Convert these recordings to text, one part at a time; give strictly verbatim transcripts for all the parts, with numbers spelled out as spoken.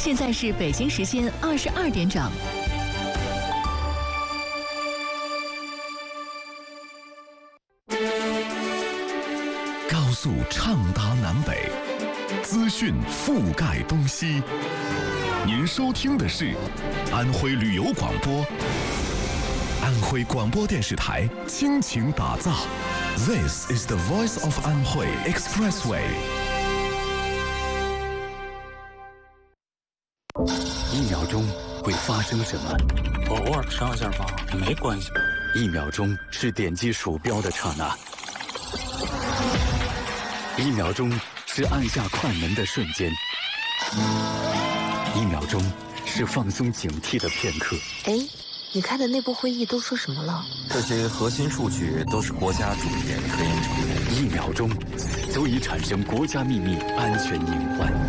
现在是北京时间二十二点整。 高速畅达南北，资讯覆盖东西。您收听的是安徽旅游广播，安徽广播电视台倾情打造。This is the voice of Anhui Expressway。 一秒钟会发生什么？ 我偶尔上一下网没关系。 一秒钟是点击鼠标的刹那，一秒钟是按下快门的瞬间，一秒钟是放松警惕的片刻。 哎，你开的内部会议都说什么了？ 这些核心数据都是国家重点科研成果。 一秒钟足以产生国家秘密安全隐患。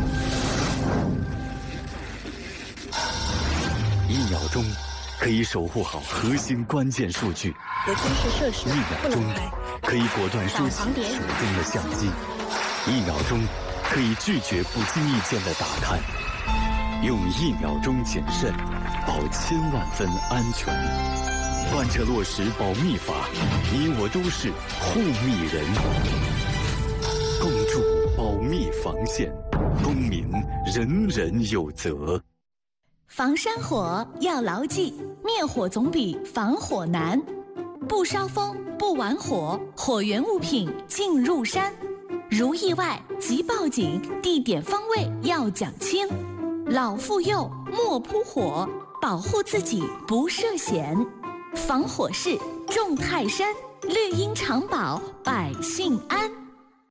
一秒钟可以守护好核心关键数据。 核军事设施一秒钟可以果断收起手中的相机。一秒钟可以拒绝不经意间的打探。用一秒钟谨慎，保千万分安全。贯彻落实保密法，你我都是护密人。共筑保密防线，公民人人有责。 防山火要牢记，灭火总比防火难。不烧风，不玩火，火源物品进入山。如意外即报警，地点方位要讲清。老妇幼莫扑火，保护自己不涉险。防火势重泰山，绿荫长保百姓安。